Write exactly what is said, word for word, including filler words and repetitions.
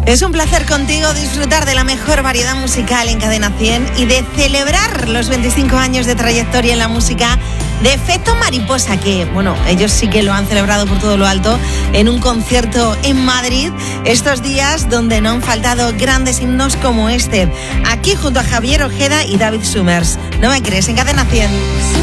Es un placer contigo disfrutar de la mejor variedad musical en Cadena cien y de celebrar los veinticinco años de trayectoria en la música de Efecto Mariposa, que, bueno, ellos sí que lo han celebrado por todo lo alto en un concierto en Madrid estos días donde no han faltado grandes himnos como este, aquí junto a Javier Ojeda y David Summers. ¿No me crees? En Cadena cien.